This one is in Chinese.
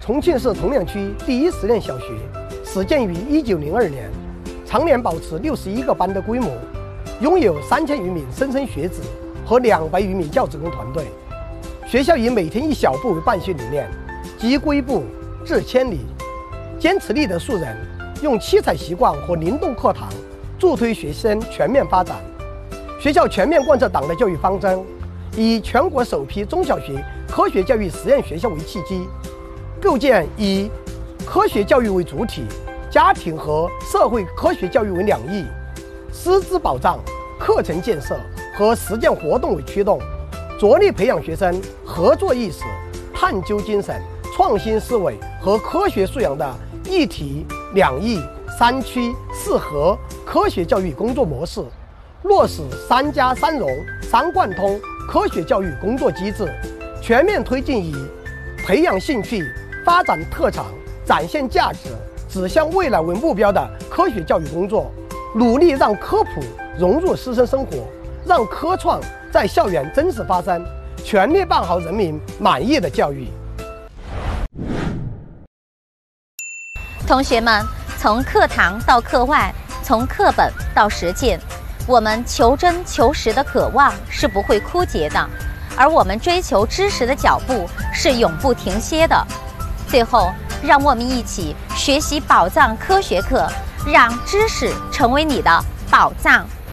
重庆市通良区第一实验小学始建于1902年，常年保持61个班的规模，拥有3000余名莘莘学子和200余名教职工团队。学校以每天一小步为办学理念，积跬步至千里。坚持立德树人，用七彩习惯和灵动课堂助推学生全面发展。学校全面贯彻党的教育方针，以全国首批中小学科学教育实验学校为契机，构建以科学教育为主体、家庭和社会科学教育为两翼，师资保障、课程建设和实践活动为驱动，着力培养学生合作意识、探究精神、创新思维和科学素养的一体、两翼、三区、四合科学教育工作模式，落实3+3融、3贯通科学教育工作机制，全面推进以培养兴趣、发展特长、展现价值、指向未来为目标的科学教育工作，努力让科普融入师生生活，让科创在校园真实发生，全力办好人民满意的教育。 同学们，从课堂到课外，从课本到实践，我们求真求实的渴望是不会枯竭的，而我们追求知识的脚步是永不停歇的。最后，让我们一起学习宝藏科学课，让知识成为你的宝藏。